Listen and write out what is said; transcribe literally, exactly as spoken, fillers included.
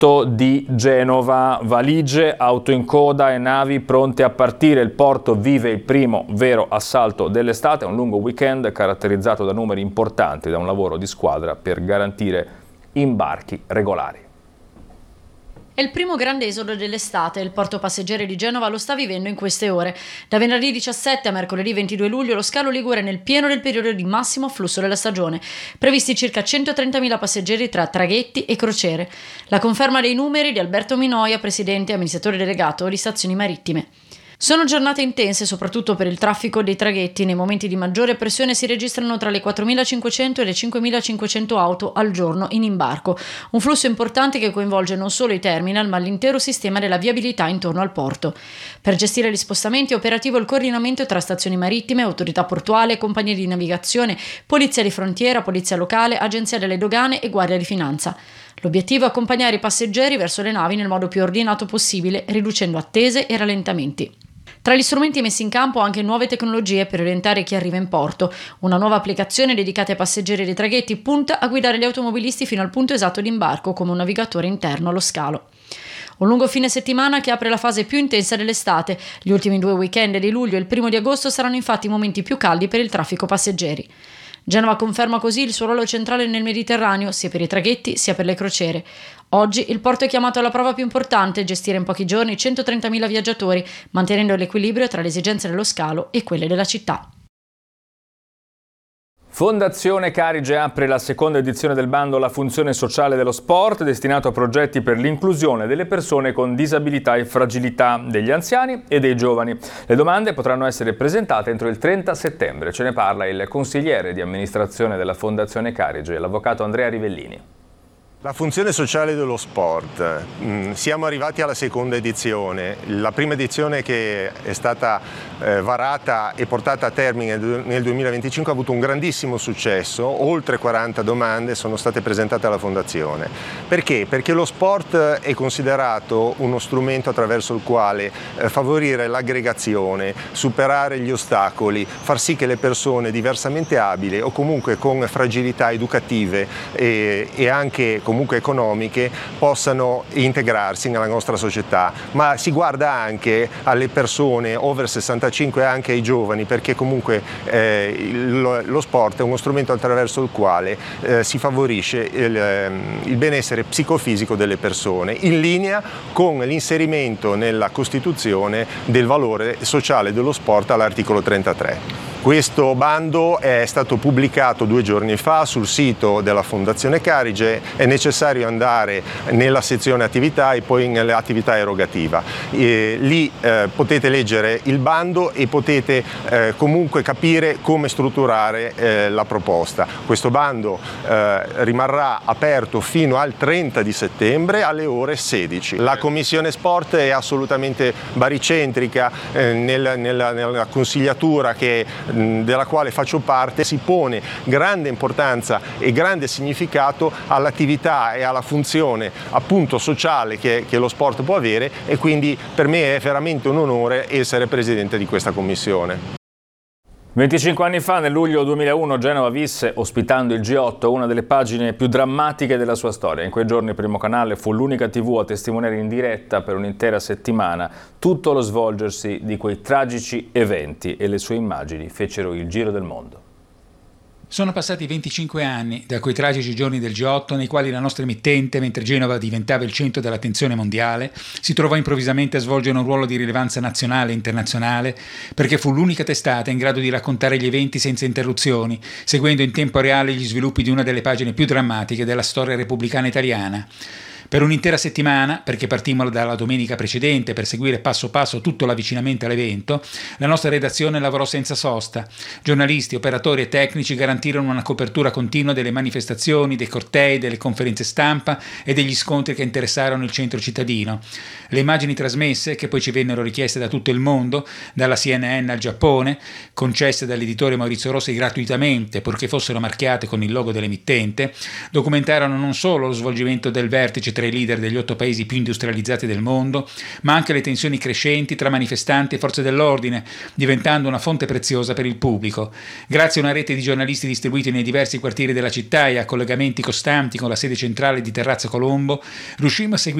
di Genova, valigie, auto in coda e navi pronte a partire. Il porto vive il primo vero assalto dell'estate, un lungo weekend caratterizzato da numeri importanti, da un lavoro di squadra per garantire imbarchi regolari. È il primo grande esodo dell'estate e il porto passeggeri di Genova lo sta vivendo in queste ore. Da venerdì diciassette a mercoledì ventidue luglio lo scalo Ligure è nel pieno del periodo di massimo afflusso della stagione. Previsti circa centotrentamila passeggeri tra traghetti e crociere. La conferma dei numeri di Alberto Minoia, presidente e amministratore delegato di Stazioni Marittime. Sono giornate intense soprattutto per il traffico dei traghetti. Nei momenti di maggiore pressione si registrano tra le quattromilacinquecento e le cinquemilacinquecento auto al giorno in imbarco. Un flusso importante che coinvolge non solo i terminal ma l'intero sistema della viabilità intorno al porto. Per gestire gli spostamenti è operativo il coordinamento tra stazioni marittime, autorità portuale, compagnie di navigazione, polizia di frontiera, polizia locale, agenzia delle dogane e guardia di finanza. L'obiettivo è accompagnare i passeggeri verso le navi nel modo più ordinato possibile, riducendo attese e rallentamenti. Tra gli strumenti messi in campo anche nuove tecnologie per orientare chi arriva in porto. Una nuova applicazione dedicata ai passeggeri dei traghetti punta a guidare gli automobilisti fino al punto esatto di imbarco come un navigatore interno allo scalo. Un lungo fine settimana che apre la fase più intensa dell'estate. Gli ultimi due weekend di luglio e il primo di agosto saranno infatti i momenti più caldi per il traffico passeggeri. Genova conferma così il suo ruolo centrale nel Mediterraneo, sia per i traghetti sia per le crociere. Oggi il porto è chiamato alla prova più importante, gestire in pochi giorni centotrentamila viaggiatori, mantenendo l'equilibrio tra le esigenze dello scalo e quelle della città. Fondazione Carige apre la seconda edizione del bando La funzione sociale dello sport, destinato a progetti per l'inclusione delle persone con disabilità e fragilità, degli anziani e dei giovani. Le domande potranno essere presentate entro il trenta settembre. Ce ne parla il consigliere di amministrazione della Fondazione Carige, l'avvocato Andrea Rivellini. La funzione sociale dello sport. Siamo arrivati alla seconda edizione. La prima edizione che è stata eh, varata e portata a termine nel duemilaventicinque ha avuto un grandissimo successo, oltre quaranta domande sono state presentate alla Fondazione. Perché? Perché lo sport è considerato uno strumento attraverso il quale eh, favorire l'aggregazione, superare gli ostacoli, far sì che le persone diversamente abili o comunque con fragilità educative e, e anche comunque economiche possano integrarsi nella nostra società, ma si guarda anche alle persone over sessantacinque e anche ai giovani, perché comunque eh, lo, lo sport è uno strumento attraverso il quale eh, si favorisce il, il benessere psicofisico delle persone, in linea con l'inserimento nella Costituzione del valore sociale dello sport all'articolo trentatré. Questo bando è stato pubblicato due giorni fa sul sito della Fondazione Carige, è necessario andare nella sezione attività e poi nelle attività erogativa. E lì eh, potete leggere il bando e potete eh, comunque capire come strutturare eh, la proposta. Questo bando eh, rimarrà aperto fino al trenta di settembre alle ore sedici. La Commissione Sport è assolutamente baricentrica eh, nel, nella, nella consigliatura che della quale faccio parte, si pone grande importanza e grande significato all'attività e alla funzione appunto sociale che, che lo sport può avere, e quindi per me è veramente un onore essere presidente di questa commissione. venticinque anni fa, nel luglio duemilauno, Genova visse, ospitando il G otto, una delle pagine più drammatiche della sua storia. In quei giorni il Primo Canale fu l'unica tivù a testimoniare in diretta per un'intera settimana tutto lo svolgersi di quei tragici eventi, e le sue immagini fecero il giro del mondo. Sono passati venticinque anni da quei tragici giorni del G otto nei quali la nostra emittente, mentre Genova diventava il centro dell'attenzione mondiale, si trovò improvvisamente a svolgere un ruolo di rilevanza nazionale e internazionale, perché fu l'unica testata in grado di raccontare gli eventi senza interruzioni, seguendo in tempo reale gli sviluppi di una delle pagine più drammatiche della storia repubblicana italiana. Per un'intera settimana, perché partimmo dalla domenica precedente per seguire passo passo tutto l'avvicinamento all'evento, la nostra redazione lavorò senza sosta. Giornalisti, operatori e tecnici garantirono una copertura continua delle manifestazioni, dei cortei, delle conferenze stampa e degli scontri che interessarono il centro cittadino. Le immagini trasmesse, che poi ci vennero richieste da tutto il mondo, dalla C N N al Giappone, concesse dall'editore Maurizio Rossi gratuitamente, purché fossero marchiate con il logo dell'emittente, documentarono non solo lo svolgimento del vertice tra i leader degli otto paesi più industrializzati del mondo, ma anche le tensioni crescenti tra manifestanti e forze dell'ordine, diventando una fonte preziosa per il pubblico. Grazie a una rete di giornalisti distribuiti nei diversi quartieri della città e a collegamenti costanti con la sede centrale di Terrazza Colombo, riuscimmo a seguire